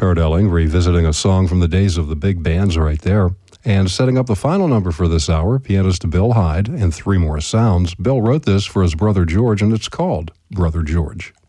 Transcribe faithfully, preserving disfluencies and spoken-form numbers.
Cardelling, revisiting a song from the days of the big bands right there. And setting up the final number for this hour, pianist Bill Hyde and Three More Sounds. Bill wrote this for his brother George, and it's called Brother George.